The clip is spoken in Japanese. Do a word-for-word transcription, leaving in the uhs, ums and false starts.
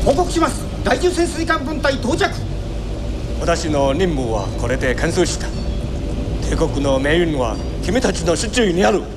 報告します。第十潜水艦分隊到着。 私の任務はこれで完走した。帝国の命運は君たちの手中にある。